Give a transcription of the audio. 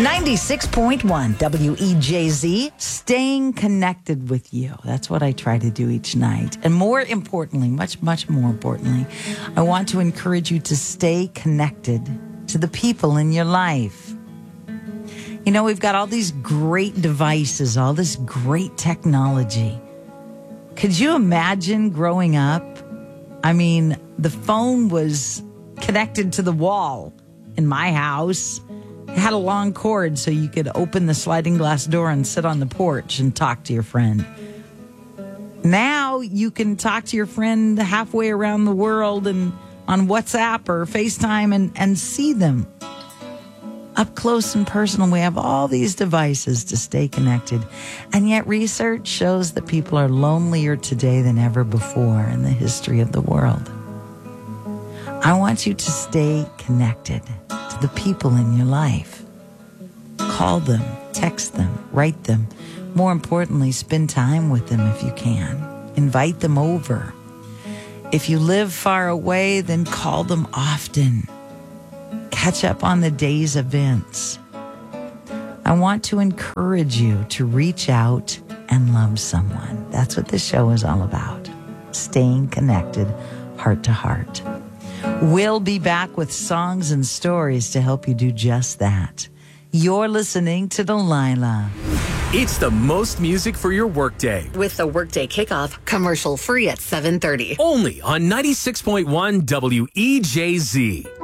96.1 WEJZ, staying connected with you. That's what I try to do each night. And more importantly, much more importantly, I want to encourage you to stay connected to the people in your life. You know, we've got all these great devices, all this great technology. Could you imagine growing up? I mean, the phone was connected to the wall in my house. It had a long cord so you could open the sliding glass door and sit on the porch and talk to your friend. Now you can talk to your friend halfway around the world and on WhatsApp or FaceTime and see them up close and personal. We have all these devices to stay connected. And yet research shows that people are lonelier today than ever before in the history of the world. I want you to stay connected to the people in your life. Call them, text them, write them. More importantly, spend time with them if you can. Invite them over. If you live far away, then call them often. Catch up on the day's events. I want to encourage you to reach out and love someone. That's what this show is all about. Staying connected, heart to heart. We'll be back with songs and stories to help you do just that. You're listening to Delilah. It's the most music for your workday. With the Workday Kickoff, commercial free at 7:30. Only on 96.1 WEJZ.